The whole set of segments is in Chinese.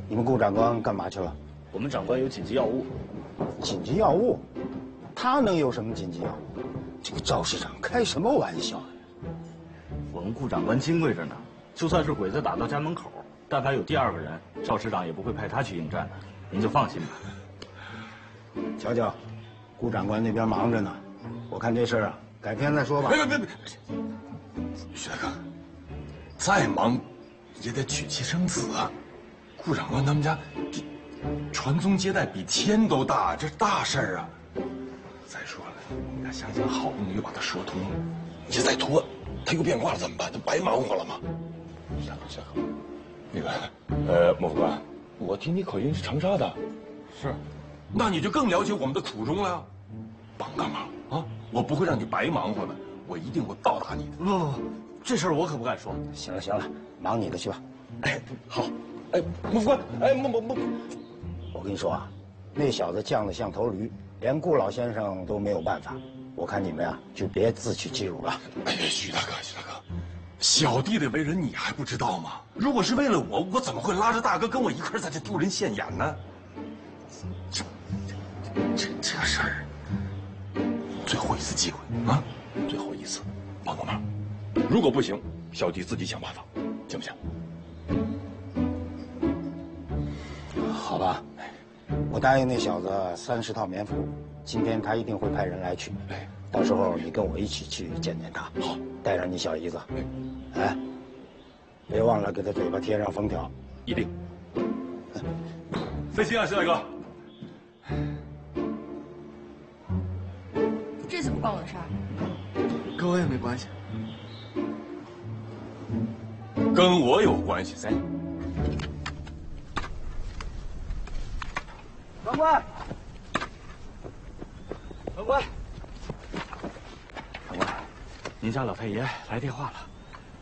你们顾长官干嘛去了？ 我们长官有紧急要务。 紧急要务？他能有什么紧急要务？这个赵市长开什么玩笑呀？ 我们顾长官金贵着呢，就算是鬼子打到家门口，但凡有第二个人，赵市长也不会派他去应战的，您就放心吧。 瞧瞧，顾长官那边忙着呢，我看这事儿啊，改天再说吧。 别，徐大哥，再忙也得娶妻生子啊。顾长官他们家这传宗接代比天都大，这是大事儿啊。再说了，你看香香好不容易把他说通了，你这再拖，他又变卦了怎么办？他白忙活了吗？夏河，那个莫副官，我听你口音是长沙的， 是， 那你就更了解我们的苦衷了呀。帮个忙啊！我不会让你白忙活的，我一定会报答你的。 不，这事儿我可不敢说。 行了，忙你的去吧。 哎，好，哎，莫副官，哎，莫， 我跟你说啊，那小子犟得像头驴，连顾老先生都没有办法。我看你们呀，就别自取其辱了。 哎呀，徐大哥，小弟的为人你还不知道吗？如果是为了我怎么会拉着大哥跟我一块在这丢人现眼呢？这个事儿，最后一次机会啊，最后一次，帮个忙。如果不行，小弟自己想办法，行不行？ 好吧，我答应那小子30套棉服，今天他一定会派人来取。到时候你跟我一起去见见他。 好， 带上你小姨子。哎，别忘了给他嘴巴贴上封条。 一定。费心啊，徐大哥。 这次不关我的事儿， 跟我也没关系。 跟我有关系噻。 长官，长官，您家老太爷来电话了。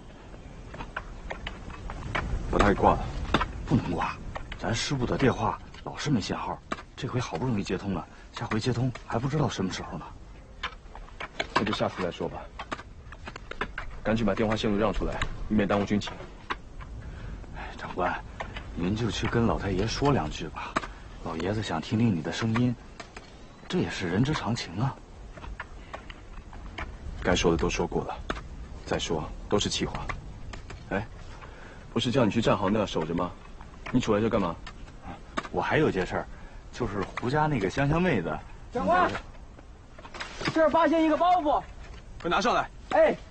把他给挂了。 不能挂，咱师部的电话老是没信号，这回好不容易接通了，下回接通还不知道什么时候呢。 那就下次再说吧。赶紧把电话线路让出来，以免耽误军情。 哎，长官，您就去跟老太爷说2句吧，老爷子想听听你的声音，这也是人之常情啊。 该说的都说过了，再说都是气话。哎，不是叫你去站好那儿守着吗？你出来这干嘛？ 我还有件事儿，就是胡家那个香香妹子。 长官，这儿发现一个包袱， 快拿上来！ 哎。